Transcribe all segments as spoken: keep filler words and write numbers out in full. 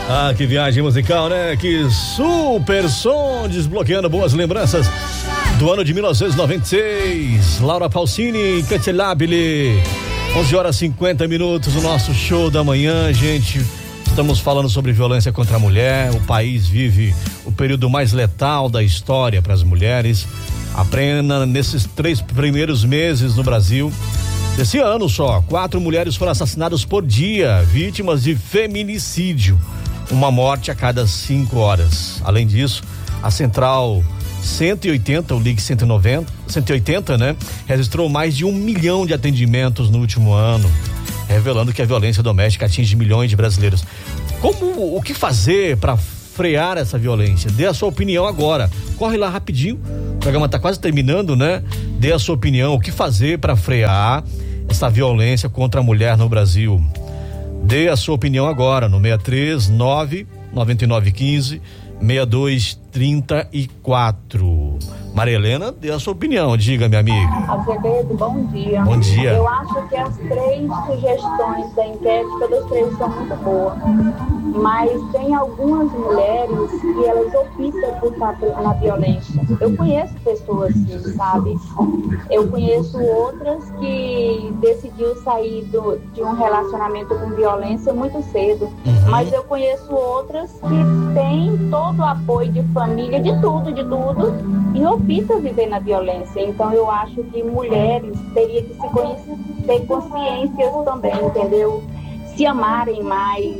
Ah, que viagem musical, né? Que super som, desbloqueando boas lembranças do ano de mil novecentos e noventa e seis. Laura Pausini, Cancelabile. onze horas e cinquenta minutos, o nosso show da manhã, gente. Estamos falando sobre violência contra a mulher. O país vive o período mais letal da história para as mulheres. Apenas nesses três primeiros meses no Brasil, desse ano só, quatro mulheres foram assassinadas por dia, vítimas de feminicídio. Uma morte a cada cinco horas. Além disso, a Central cento e oitenta, o Ligue cento e noventa, cento e oitenta, né? Registrou mais de um milhão de atendimentos no último ano, revelando que a violência doméstica atinge milhões de brasileiros. Como, o que fazer para frear essa violência? Dê a sua opinião agora. Corre lá rapidinho. O programa está quase terminando, né? Dê a sua opinião. O que fazer para frear essa violência contra a mulher no Brasil? Dê a sua opinião agora no seis três nove, nove nove um cinco, seis dois três quatro. Maria Helena, dê a sua opinião, diga, minha amiga. Azevedo, bom dia. Bom dia. Eu acho que as três sugestões da enquete, todas três são muito boas, mas tem algumas mulheres que elas optam por estar na violência. Eu conheço pessoas assim, sabe? Eu conheço outras que decidiu sair do, de um relacionamento com violência muito cedo, uhum. Mas eu conheço outras que têm todo o apoio de família, de tudo, de tudo, e optam viver na violência. Então eu acho que mulheres teriam que se conhecer, ter consciências também, entendeu? Se amarem mais,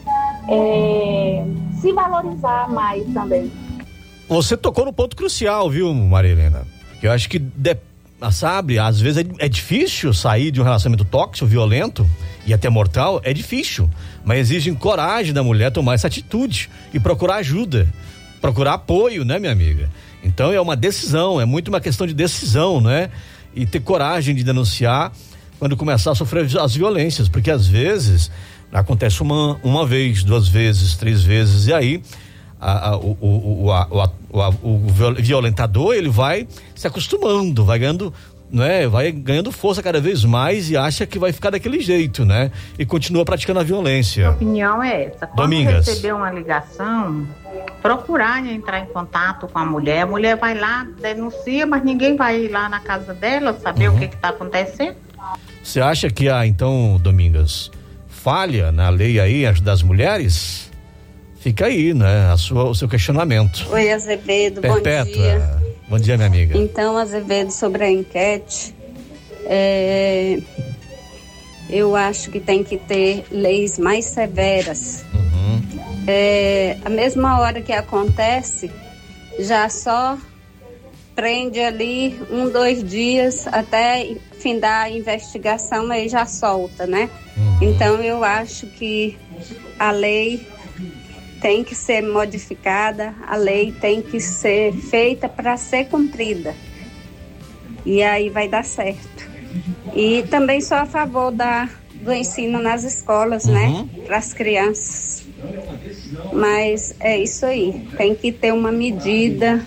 é, se valorizar mais também. Você tocou no ponto crucial, viu, Maria Helena? Eu acho que, de, sabe, às vezes é, é difícil sair de um relacionamento tóxico, violento e até mortal, é difícil, mas exige coragem da mulher tomar essa atitude e procurar ajuda, procurar apoio, né, minha amiga? Então é uma decisão, é muito uma questão de decisão, né? E ter coragem de denunciar quando começar a sofrer as violências, porque às vezes acontece uma, uma vez, duas vezes, três vezes, e aí a, a, o, o, o, a, o, a, o violentador, ele vai se acostumando, vai ganhando, né? Vai ganhando força cada vez mais e acha que vai ficar daquele jeito, né? E continua praticando a violência. Minha opinião é essa. Quando Domingas. receber uma ligação, procurar entrar em contato com a mulher. A mulher vai lá, denuncia, mas ninguém vai ir lá na casa dela saber uhum. o que está acontecendo. Você acha que há, então, Domingas, falha na lei aí das mulheres? Fica aí, né? A sua, o seu questionamento. Oi, Azevedo, Perpétua. Bom dia. Bom dia, minha amiga. Então, Azevedo, sobre a enquete, é, eu acho que tem que ter leis mais severas. Uhum. É, a mesma hora que acontece, já só prende ali um, dois dias até findar a investigação, aí já solta, né? Uhum. Então eu acho que a lei tem que ser modificada, a lei tem que ser feita para ser cumprida. E aí vai dar certo. E também sou a favor da, do ensino nas escolas, uhum. né? Para as crianças. Mas é isso aí, tem que ter uma medida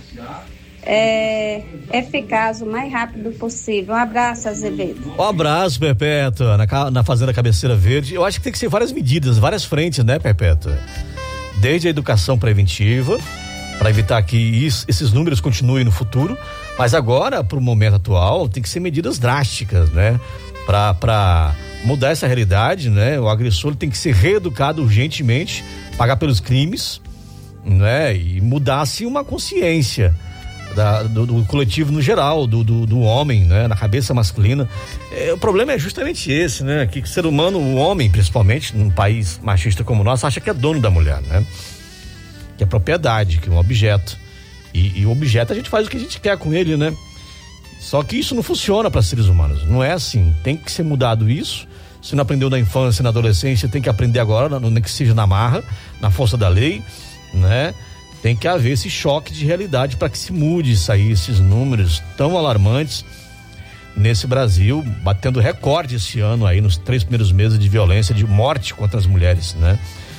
é, eficaz o mais rápido possível. Um abraço, Azevedo. Um abraço, Perpétua, na, na Fazenda Cabeceira Verde. Eu acho que tem que ser várias medidas, várias frentes, né, Perpétua? Desde a educação preventiva, para evitar que isso, esses números continuem no futuro, mas agora, para o momento atual, tem que ser medidas drásticas, né? Para mudar essa realidade, né? O agressor tem que ser reeducado urgentemente, pagar pelos crimes, né? E mudar-se uma consciência da, do, do coletivo no geral, do, do, do homem, né? Na cabeça masculina. É, o problema é justamente esse, né? Que o ser humano, o homem, principalmente, num país machista como o nosso, acha que é dono da mulher, né? Que é propriedade, que é um objeto. E, e o objeto a gente faz o que a gente quer com ele, né? Só que isso não funciona para seres humanos, não é assim. Tem que ser mudado isso. Se não aprendeu na infância, na adolescência, tem que aprender agora, nem que seja na marra, na força da lei, né? Tem que haver esse choque de realidade para que se mude isso aí, esses números tão alarmantes nesse Brasil, batendo recorde esse ano aí nos três primeiros meses de violência, de morte contra as mulheres, né?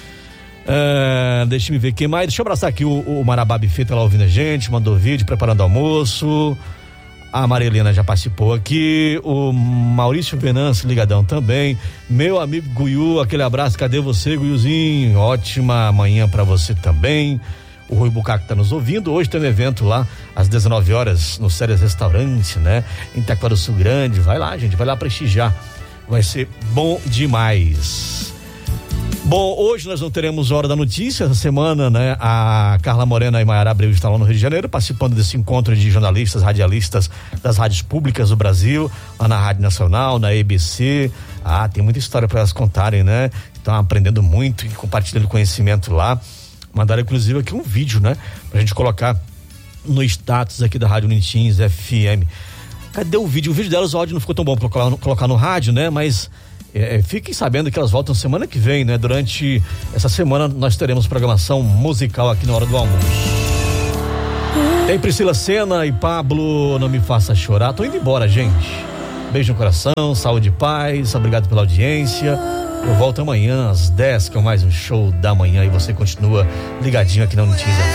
Uh, deixa eu ver quem mais. Deixa eu abraçar aqui o, o Marabá Buffet, tá lá ouvindo a gente, mandou vídeo preparando almoço. A Marilena já participou aqui, o Maurício Venâncio ligadão também, meu amigo Guiu, aquele abraço, cadê você, Guiuzinho? Ótima manhã pra você também. O Rui Bucaco tá nos ouvindo, hoje tem um evento lá às dezenove horas no Sérias Restaurante, né? Em Itaquaruçu Grande, vai lá, gente, vai lá prestigiar, vai ser bom demais. Bom, hoje nós não teremos Hora da Notícia, essa semana, né? A Carla Morena e Maiara Abreu estão lá no Rio de Janeiro, participando desse encontro de jornalistas, radialistas das rádios públicas do Brasil, lá na Rádio Nacional, na E B C. Ah, tem muita história para elas contarem, né? Estão aprendendo muito e compartilhando conhecimento lá. Mandaram, inclusive, aqui um vídeo, né? Pra gente colocar no status aqui da Rádio Unintins F M. Cadê o vídeo? O vídeo delas, o áudio não ficou tão bom pra colocar no, colocar no rádio, né? Mas É, fiquem sabendo que elas voltam semana que vem, né? Durante essa semana nós teremos programação musical aqui na hora do almoço. Tem Priscila Senna e Pablo, Não Me Faça Chorar. Tô indo embora, gente. Beijo no coração, saúde e paz. Obrigado pela audiência. Eu volto amanhã às dez com mais um show da manhã e você continua ligadinho aqui na Notícia.